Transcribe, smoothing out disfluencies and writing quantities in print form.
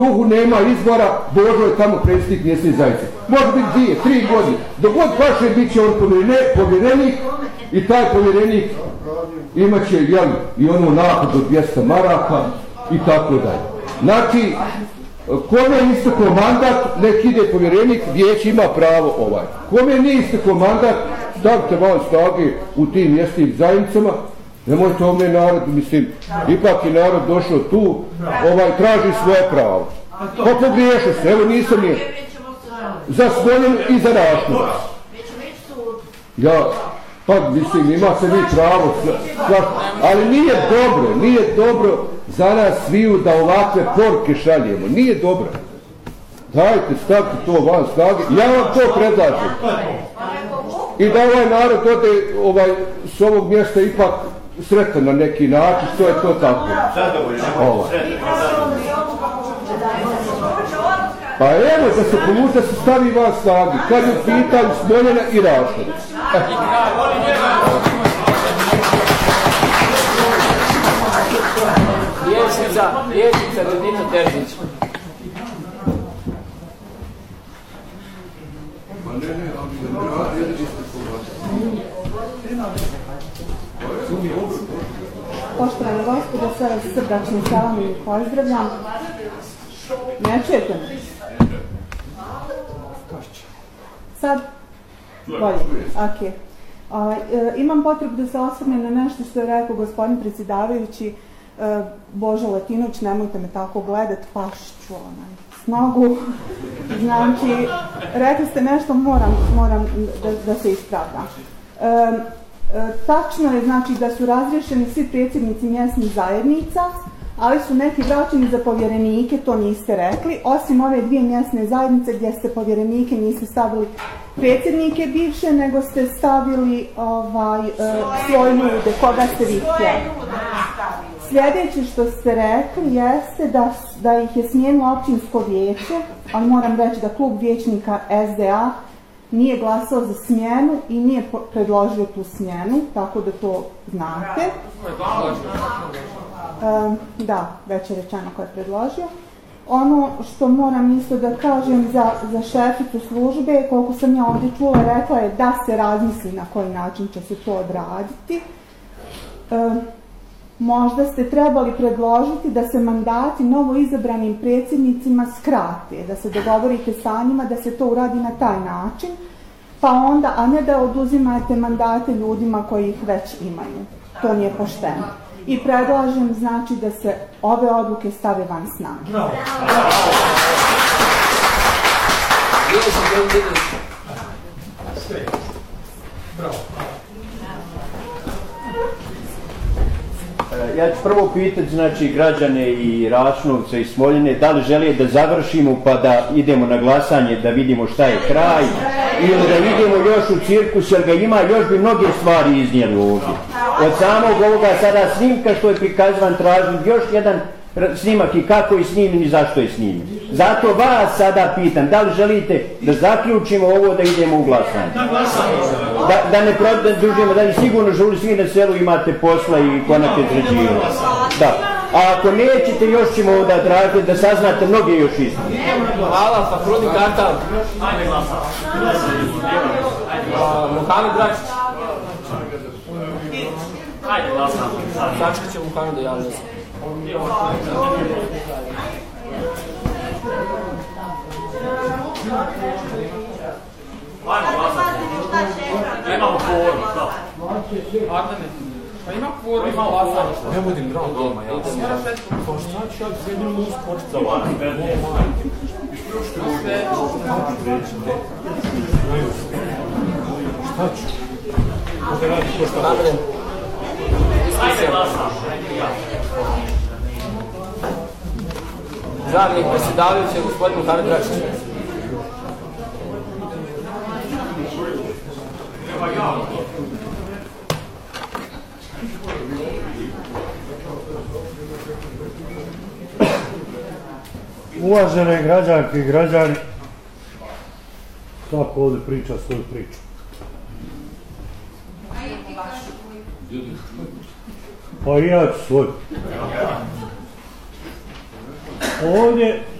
duhu nema izbora, Božo je tamo predsjednik mjesne zajednice. Može biti 2, 3 godine. Dok god paše, bit će on povjerenik i taj povjerenik imat će i onu nakladu od 200 maraka i tako dalje. Znači, kome je istekao mandat, nek ide povjerenik, vijeće ima pravo Kome nije istekao mandat, stavite malo snage u tim mjesnim zajednicama, nemojte ovdje narod, mislim, ipak je narod došao tu, traži svoje pravo. Pa pogriješio se, evo nisam je za Smoljen i za Rašnovac. Pa mislim, ima se vi pravo, ali nije dobro za nas sviju da ovakve porke šaljemo, nije dobro. Dajte, stavite to van snage, ja vam to predlažem. I da ovaj narod ode s ovog mjesta ipak sretan na neki način, što je to tako. Pa evo da se povuče, da se stavi van snage, kad je pitanju Smoljena i Rašnovac. Vječnica Redita Terzić. Poštovana gospodo, sve vas srdačno salam i pozdravljam. Ne čujete me? Sad? Bolje, ok. Imam potrebu da se osvrnem na nešto što je rekao gospodin predsjedavajući. Božo Latinović, nemojte me tako gledati, pašću s nogu. Znači, rekli ste nešto, moram da se ispravdam. Tačno je, znači, da su razriješeni svi predsjednici mjesnih zajednica, ali su neki vraćeni za povjerenike, to niste rekli, osim ove 2 mjesne zajednice gdje ste povjerenike niste stavili predsjednike bivše, nego ste stavili svoje ljude, koga ste vi htjeli. Sljedeće što ste rekli jeste da ih je smijenilo općinsko vijeće, ali moram reći da klub vijećnika SDA nije glasao za smjenu i nije predložio tu smjenu, tako da to znate. Da, već je rečeno ko je predložio. Ono što moram isto da kažem za šeficu službe, koliko sam ja ovdje čula, rekla je da se razmisli na koji način će se to odraditi. Možda ste trebali predložiti da se mandati novo izabranim predsjednicima skrate, da se dogovorite sa njima da se to uradi na taj način, pa onda, a ne da oduzimate mandate ljudima koji ih već imaju. To nije pošteno. I predlažem, znači, da se ove odluke stave van snage. Bravo. Ja ću prvo pitati, znači, građane i Rašnovca i Smoljene, da li žele da završimo pa da idemo na glasanje, da vidimo šta je kraj, ili da idemo još u cirkus, jer ga ima, još bi mnoge stvari iznijeli ovdje. Od samog ovoga sada snimka što je prikazivan, tražim još jedan snimak i kako je snimljen i zašto je snimljen. Zato vas sada pitam, da li želite da zaključimo ovo, da idemo u glasanje? Da ne produžimo, da li sigurno želi svi na selu imate posla i konake zređivali. Da. A ako nećete, još ćemo da tražite da saznate mnoge još istine. Hvala, Fakrudin Kartal. Muhamed Dračić. Sačekit ćemo Muhamed da javlja se. Imamo kvorum, da. Pa ima kvorum, ima glasanje. Ne budim drag doma, ja sam. Pa šta ću ja sjedim uz počet za vas? Šta ću? Ovdje radi ko šta hoće. Ajde glasam. Zamjenik predsjedavajući je gospodin Muhamed Dračić. Uvažene građanke i građani, svako ovdje priča svoju priču. Pa i ja ću svoju. Ovdje